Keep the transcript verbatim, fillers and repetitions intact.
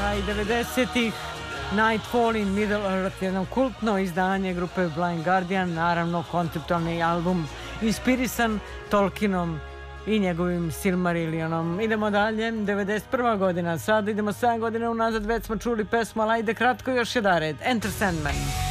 Kraj devedesetih, Nightfall in Middle Earth, jedno kultno izdanje grupe Blind Guardian, naravno konceptualni album inspirisan Tolkienom i njegovim Silmarillionom. Idemo dalje, devedeset prva godina, sad idemo sedam godina unazad, već smo čuli pesmu, ali ajde kratko još jedan red, Enter Sandman.